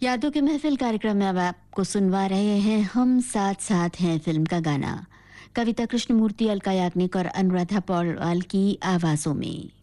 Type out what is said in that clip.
यादों के महफिल कार्यक्रम में अब आपको सुनवा रहे हैं हम साथ साथ हैं फिल्म का गाना। कविता कृष्णमूर्ति, अलका याग्निक और अनुराधा पौडवाल की आवाजों में।